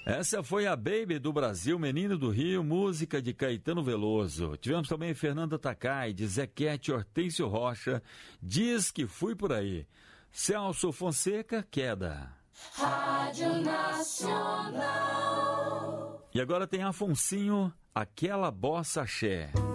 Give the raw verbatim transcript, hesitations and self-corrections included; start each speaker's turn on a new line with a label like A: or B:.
A: Essa foi a Baby do Brasil, Menino do Rio, música de Caetano Veloso. Tivemos também Fernanda Takai, de Zequete Hortêncio Rocha, Diz que Fui Por Aí. Celso Fonseca, Queda.
B: Rádio Nacional.
A: E agora tem Afonsinho, Aquela Bossa Axé.